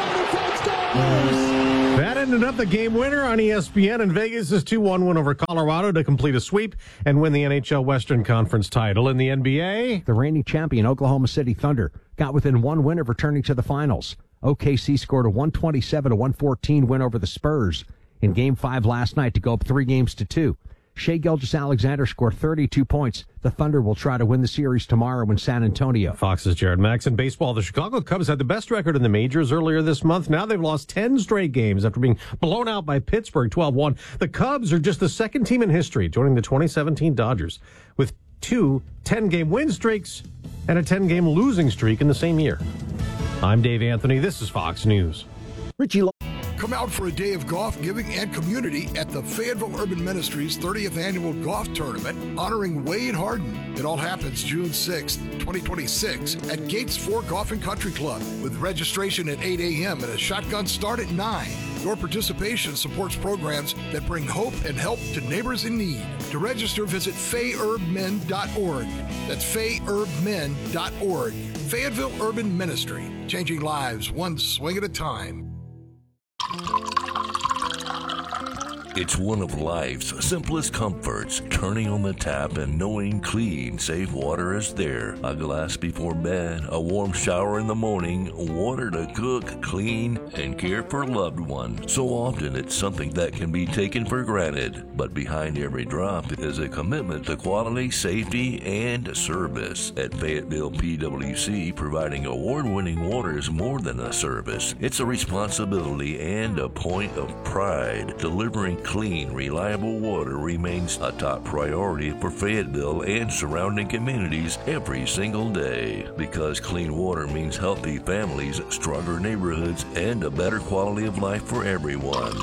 point. That ended up the game winner on ESPN, and Vegas' 2-1 win over Colorado to complete a sweep and win the NHL Western Conference title. In the NBA, the reigning champion Oklahoma City Thunder got within 1 win of returning to the finals. OKC scored a 127-114 win over the Spurs in Game 5 last night to go up 3-2. Shai Gilgeous-Alexander scored 32 points. The Thunder will try to win the series tomorrow in San Antonio. Fox's Jared Max. In baseball, the Chicago Cubs had the best record in the majors earlier this month. Now they've lost 10 straight games after being blown out by Pittsburgh 12-1. The Cubs are just the second team in history, joining the 2017 Dodgers, with 2 10-game win streaks and a 10-game losing streak in the same year. I'm Dave Anthony. This is Fox News. Richie Come out for a day of golf, giving, and community at the Fayetteville Urban Ministries 30th Annual Golf Tournament honoring Wade Harden. It all happens June 6th, 2026 at Gates 4 Golf and Country Club with registration at 8 a.m. and a shotgun start at 9. Your participation supports programs that bring hope and help to neighbors in need. To register, visit fayerbmen.org. That's fayerbmen.org. Fayetteville Urban Ministry, changing lives one swing at a time. It's one of life's simplest comforts, turning on the tap and knowing clean, safe water is there. A glass before bed, a warm shower in the morning, water to cook, clean, and care for a loved one. So often it's something that can be taken for granted, but behind every drop is a commitment to quality, safety, and service. At Fayetteville PWC, providing award-winning water is more than a service. It's a responsibility and a point of pride. Delivering clean, reliable water remains a top priority for Fayetteville and surrounding communities every single day. Because clean water means healthy families, stronger neighborhoods, and a better quality of life for everyone.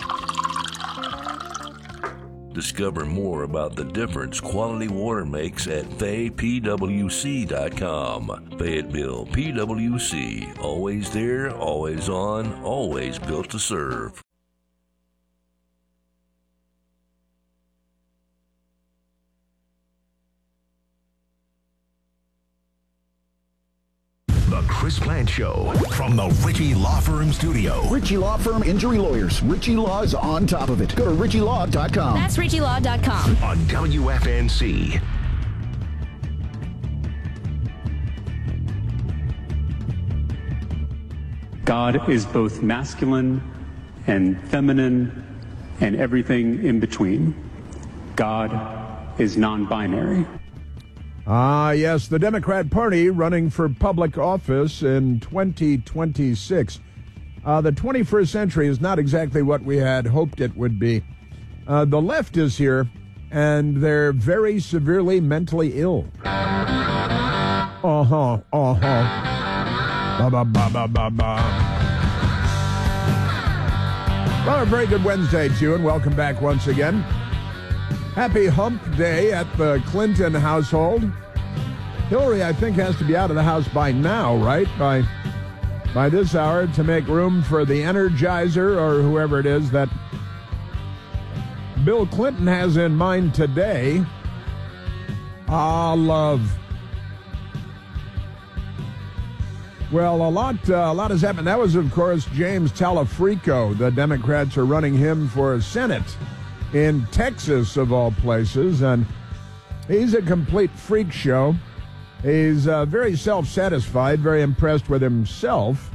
Discover more about the difference quality water makes at faypwc.com. Fayetteville PWC, always there, always on, always built to serve. The Chris Plant Show from the Ritchie Law Firm studio. Ritchie Law Firm Injury Lawyers. Ritchie Law is on top of it. Go to ritchielaw.com. That's ritchielaw.com. On WFNC. God is both masculine and feminine and everything in between. God is non-binary. Yes, the Democrat Party running for public office in 2026. The 21st century is not exactly what we had hoped it would be. The left is here, and they're very severely mentally ill. Ba ba ba ba ba ba. Well, a very good Wednesday to you, and welcome back once again. Happy Hump Day at the Clinton household. Hillary, I think, has to be out of the house by now, right? By this hour to make room for the Energizer or whoever it is that Bill Clinton has in mind today. Love. Well, a lot has happened. That was, of course, James Talafrico. The Democrats are running him for Senate in Texas, of all places, and he's a complete freak show. He's very self-satisfied, very impressed with himself,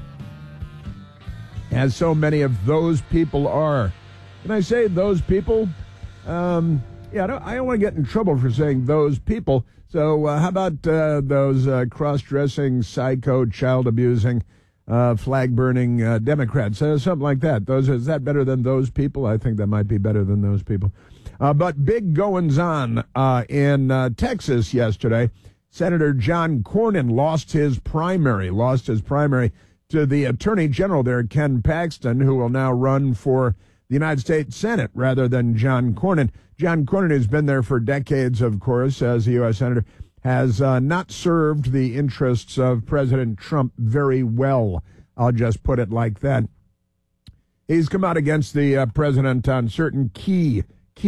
as so many of those people are. Can I say those people? I don't want to get in trouble for saying those people. So how about those cross-dressing, psycho, child-abusing, flag-burning Democrats? Something like that. Is that better than those people? I think that might be better than those people. But big goings-on in Texas yesterday. Senator John Cornyn lost his primary to the Attorney General there, Ken Paxton, who will now run for the United States Senate rather than John Cornyn. John Cornyn, who's been there for decades, of course, as a U.S. Senator, has not served the interests of President Trump very well. I'll just put it like that. He's come out against the president on certain key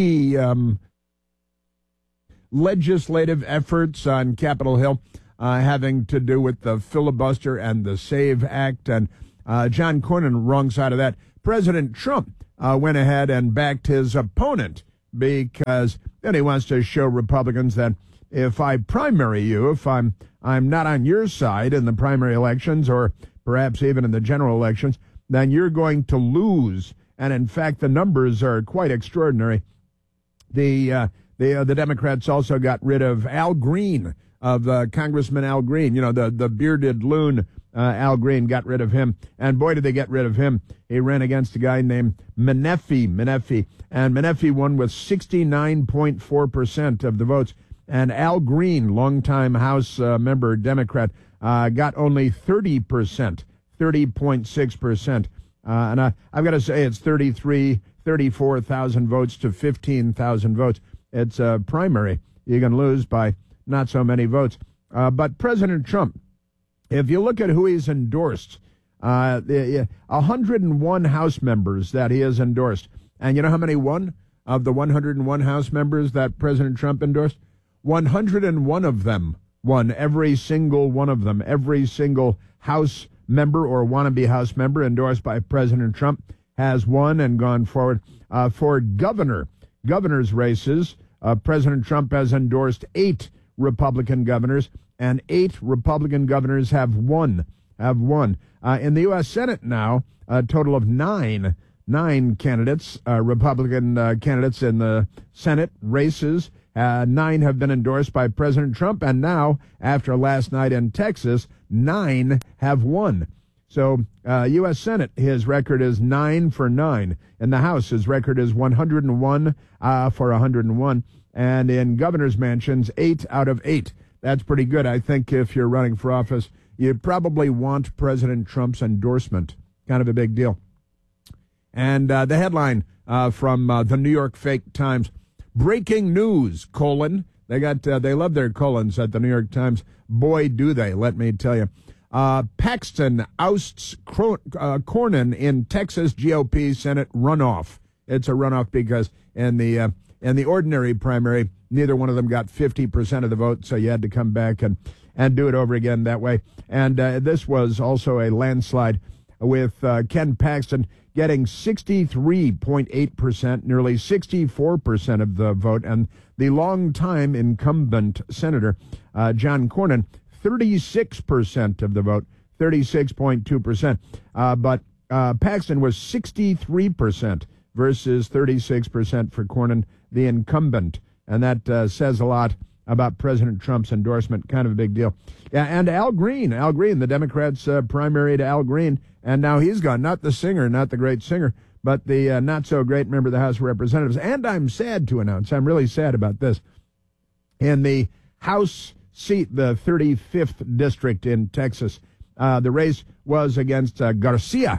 legislative efforts on Capitol Hill having to do with the filibuster and the SAVE Act. And John Cornyn, wrong side of that. President Trump went ahead and backed his opponent because then he wants to show Republicans that if I primary you, if I'm not on your side in the primary elections or perhaps even in the general elections, then you're going to lose. And in fact, the numbers are quite extraordinary. The Democrats also got rid of Al Green, of Congressman Al Green, the bearded loon. Al Green, got rid of him. And boy, did they get rid of him. He ran against a guy named Menefee. And Menefee won with 69.4% of the votes. And Al Green, longtime House member, Democrat, got only 30.6%. And I've got to say it's 34,000 votes to 15,000 votes. It's a primary. You can lose by not so many votes. But President Trump, if you look at who he's endorsed, 101 House members that he has endorsed. And you know how many won of the 101 House members that President Trump endorsed? 101 of them won, every single one of them. Every single House member or wannabe House member endorsed by President Trump has won and gone forward. For governor's races, President Trump has endorsed 8 Republican governors, and 8 Republican governors have won. In the U.S. Senate now, a total of 9 candidates, Republican candidates in the Senate races. 9 have been endorsed by President Trump, and now, after last night in Texas, 9 have won. So, U.S. Senate, his record is 9 for 9. In the House, his record is 101 for 101. And in governor's mansions, 8 out of 8. That's pretty good. I think if you're running for office, you probably want President Trump's endorsement. Kind of a big deal. And the headline from the New York Fake Times, breaking news, : They love their colons at the New York Times. Boy, do they, let me tell you. Paxton ousts Cornyn in Texas GOP Senate runoff. It's a runoff because in the ordinary primary, neither one of them got 50% of the vote, so you had to come back and do it over again that way. And this was also a landslide with Ken Paxton getting 63.8%, nearly 64% of the vote, and the longtime incumbent senator, John Cornyn, 36% of the vote, 36.2%. But Paxton was 63% versus 36% for Cornyn, the incumbent. And that says a lot about President Trump's endorsement. Kind of a big deal. Yeah, and Al Green, the Democrats primaried Al Green, and now he's gone. Not the singer, not the great singer, but the not-so-great member of the House of Representatives. And I'm sad to announce, I'm really sad about this, in the House seat, the 35th district in Texas, the race was against Garcia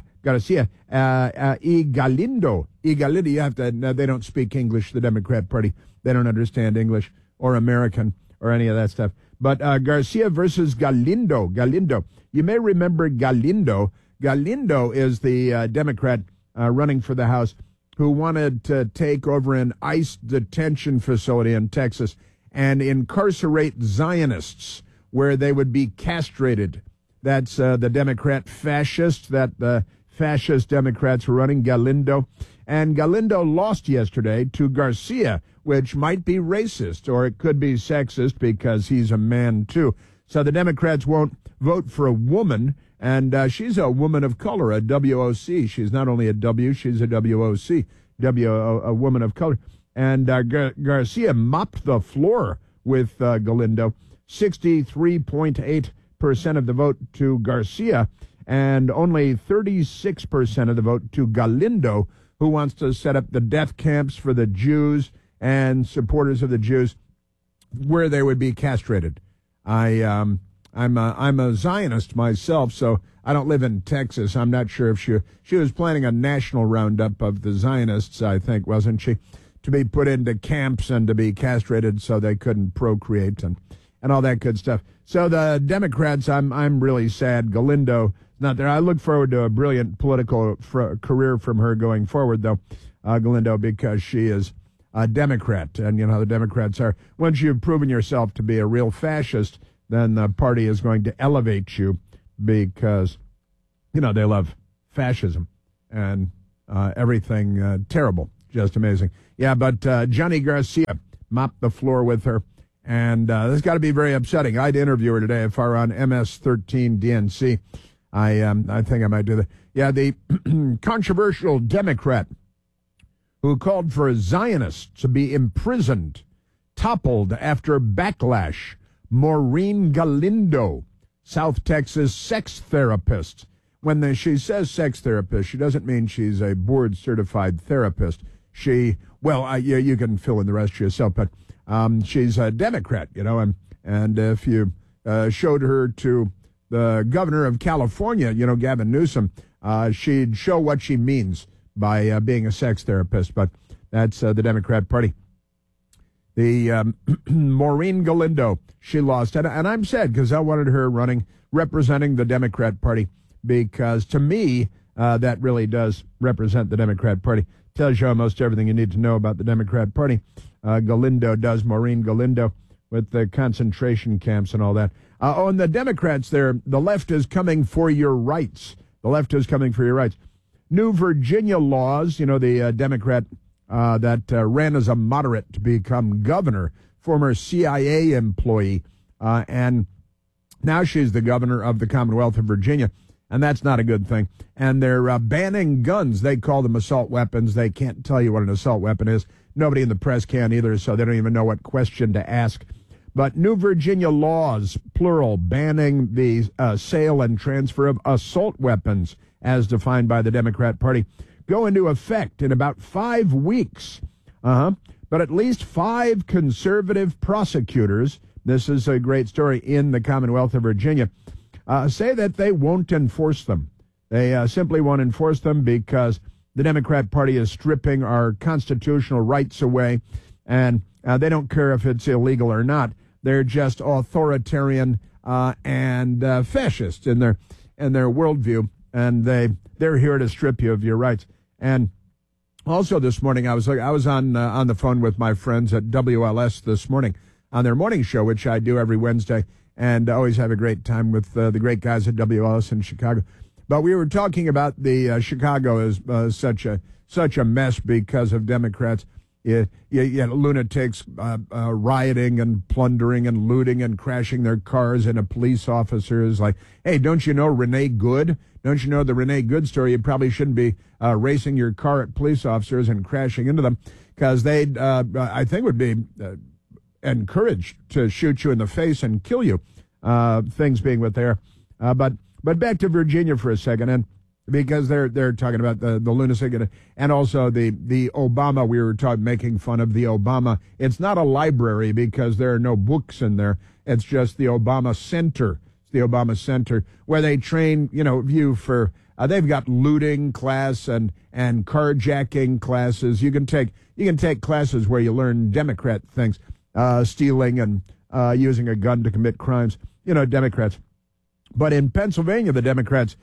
y Galindo. You have to, they don't speak English, the Democrat Party. They don't understand English or American or any of that stuff. But Garcia versus Galindo. You may remember Galindo. Galindo is the Democrat running for the House who wanted to take over an ICE detention facility in Texas and incarcerate Zionists where they would be castrated. That's the Democrat fascist that the fascist Democrats were running, Galindo. And Galindo lost yesterday to Garcia, which might be racist, or it could be sexist because he's a man, too. So the Democrats won't vote for a woman, and she's a woman of color, a WOC. She's not only a W, she's a WOC, a woman of color. And Garcia mopped the floor with Galindo, 63.8% of the vote to Garcia, and only 36% of the vote to Galindo, who wants to set up the death camps for the Jews and supporters of the Jews where they would be castrated. I'm a Zionist myself, so I don't live in Texas. I'm not sure if she was planning a national roundup of the Zionists, I think, wasn't she, to be put into camps and to be castrated so they couldn't procreate and all that good stuff. So the Democrats, I'm really sad. Galindo not there. I look forward to a brilliant political career from her going forward, though, Galindo, because she is a Democrat. And you know how the Democrats are. Once you've proven yourself to be a real fascist, then the party is going to elevate you because, you know, they love fascism and everything terrible. Just amazing. Yeah, but Johnny Garcia mopped the floor with her. And this has got to be very upsetting. I'd interview her today if I were on MS-13 DNC. I think I might do that. Yeah, the controversial Democrat who called for Zionists to be imprisoned, toppled after backlash. Maureen Galindo, South Texas sex therapist. When she says sex therapist, she doesn't mean she's a board-certified therapist. You can fill in the rest yourself, but she's a Democrat, you know, and if you showed her to the governor of California, you know, Gavin Newsom, she'd show what she means by being a sex therapist, but that's the Democrat Party. The Maureen Galindo, she lost, and I'm sad because I wanted her representing the Democrat Party, because to me, that really does represent the Democrat Party. Tells you almost everything you need to know about the Democrat Party. Galindo does, Maureen Galindo, with the concentration camps and all that. And the Democrats there, the left is coming for your rights. The left is coming for your rights. New Virginia laws, you know, the Democrat that ran as a moderate to become governor, former CIA employee, and now she's the governor of the Commonwealth of Virginia, and that's not a good thing. And they're banning guns. They call them assault weapons. They can't tell you what an assault weapon is. Nobody in the press can either, so they don't even know what question to ask. But New Virginia laws, plural, banning the sale and transfer of assault weapons, as defined by the Democrat Party, go into effect in about 5 weeks. But at least 5 conservative prosecutors, this is a great story, in the Commonwealth of Virginia, say that they won't enforce them. They simply won't enforce them because the Democrat Party is stripping our constitutional rights away, and they don't care if it's illegal or not. They're just authoritarian and fascist in their worldview, and they're here to strip you of your rights. And also this morning, I was on the phone with my friends at WLS this morning on their morning show, which I do every Wednesday, and I always have a great time with the great guys at WLS in Chicago. But we were talking about the Chicago is such a mess because of Democrats. You lunatics rioting and plundering and looting and crashing their cars into police officers. Like, hey, don't you know Renee Good? Don't you know the Renee Good story? You probably shouldn't be racing your car at police officers and crashing into them, because they, I think, would be encouraged to shoot you in the face and kill you. Things being what they are. But back to Virginia for a second, and because they're talking about the lunacy and also the Obama, we were making fun of the Obama. It's not a library because there are no books in there. It's just the Obama Center. It's the Obama Center where they train, you for, they've got looting class and carjacking classes. You can take classes where you learn Democrat things, stealing and using a gun to commit crimes. Democrats. But in Pennsylvania, the Democrats,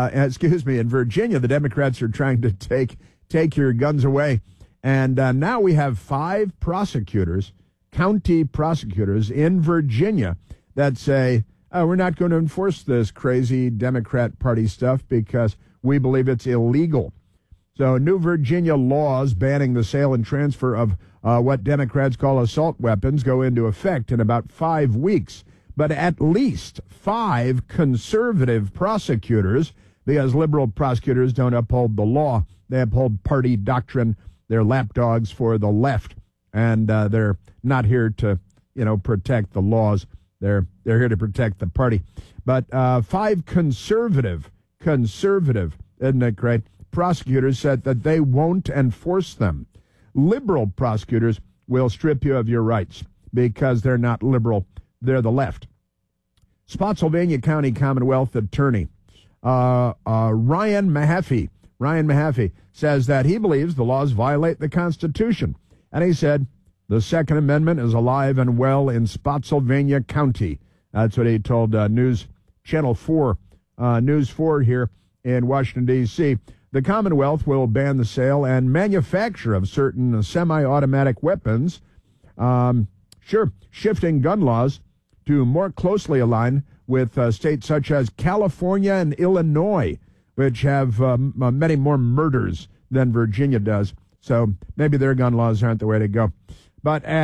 in Virginia, the Democrats are trying to take your guns away. And now we have 5 prosecutors, county prosecutors in Virginia, that say we're not going to enforce this crazy Democrat Party stuff because we believe it's illegal. So new Virginia laws banning the sale and transfer of what Democrats call assault weapons go into effect in about 5 weeks. But at least 5 conservative prosecutors, because liberal prosecutors don't uphold the law, they uphold party doctrine. They're lapdogs for the left, and they're not here to, protect the laws. They're here to protect the party. But 5 conservative, isn't it great? Prosecutors said that they won't enforce them. Liberal prosecutors will strip you of your rights because they're not liberal. They're the left. Spotsylvania County Commonwealth Attorney Ryan Mahaffey says that he believes the laws violate the Constitution. And he said the Second Amendment is alive and well in Spotsylvania County. That's what he told Channel 4, News 4 here in Washington, D.C. The Commonwealth will ban the sale and manufacture of certain semi-automatic weapons, shifting gun laws to more closely align with states such as California and Illinois, which have many more murders than Virginia does. So maybe their gun laws aren't the way to go. But